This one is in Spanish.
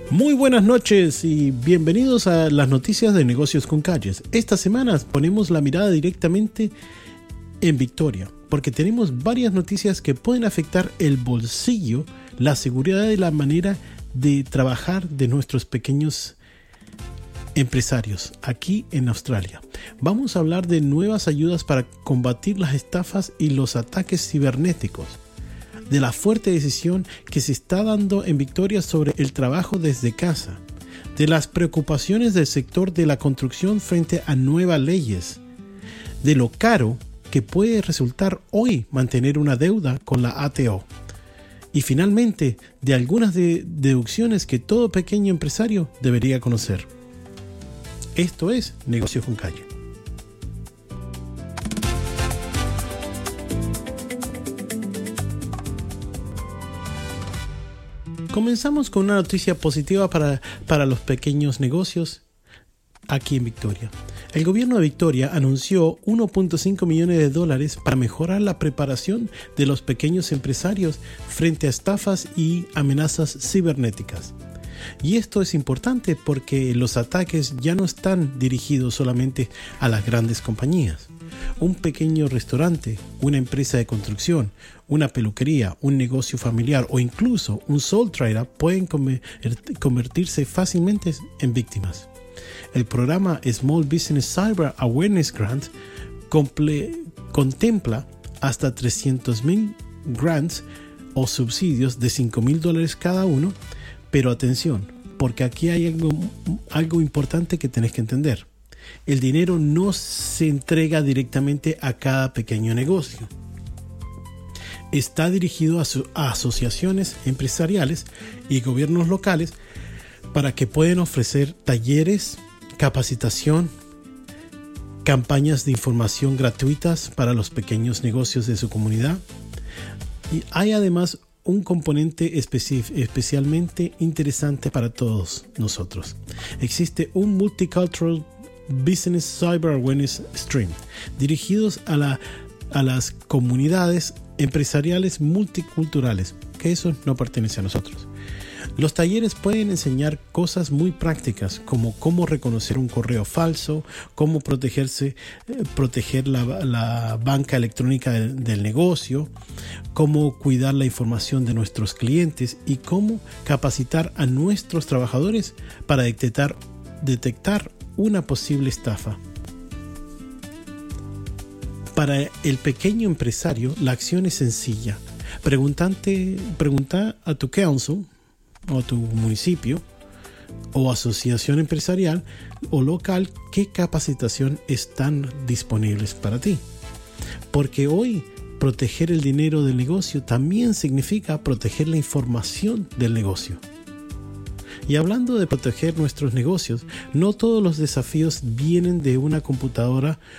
Muy buenas noches y bienvenidos a las noticias de Negocios con Calles. Esta semana ponemos la mirada directamente en Victoria, porque tenemos varias noticias que pueden afectar el bolsillo, la seguridad y la manera de trabajar de nuestros pequeños empresarios aquí en Australia. Vamos a hablar de nuevas ayudas para combatir las estafas y los ataques cibernéticos, de la fuerte decisión que se está dando en Victoria sobre el trabajo desde casa, de las preocupaciones del sector de la construcción frente a nuevas leyes, de lo caro que puede resultar hoy mantener una deuda con la ATO y finalmente de algunas deducciones que todo pequeño empresario debería conocer. Esto es Negocios con Calle. Comenzamos con una noticia positiva para los pequeños negocios aquí en Victoria. El gobierno de Victoria anunció $1.5 millones para mejorar la preparación de los pequeños empresarios frente a estafas y amenazas cibernéticas. Y esto es importante porque los ataques ya no están dirigidos solamente a las grandes compañías. Un pequeño restaurante, una empresa de construcción, una peluquería, un negocio familiar o incluso un sole trader pueden convertirse fácilmente en víctimas. El programa Small Business Cyber Awareness Grant contempla hasta 300,000 grants o subsidios de $5,000 cada uno, pero atención, porque aquí hay algo importante que tenés que entender. El dinero no se entrega directamente a cada pequeño negocio. Está dirigido a asociaciones empresariales y gobiernos locales para que puedan ofrecer talleres, capacitación, campañas de información gratuitas para los pequeños negocios de su comunidad. Y hay además un componente especialmente interesante para todos nosotros. Existe un Multicultural Business Cyber Awareness Stream dirigidos a las comunidades empresariales multiculturales, que eso no pertenece a nosotros. Los talleres pueden enseñar cosas muy prácticas como cómo reconocer un correo falso, cómo proteger la banca electrónica del negocio, cómo cuidar la información de nuestros clientes y cómo capacitar a nuestros trabajadores para detectar una posible estafa. Para el pequeño empresario, la acción es sencilla. Pregunta a tu council o a tu municipio o asociación empresarial o local qué capacitación están disponibles para ti. Porque hoy proteger el dinero del negocio también significa proteger la información del negocio. Y hablando de proteger nuestros negocios, no todos los desafíos vienen de una computadora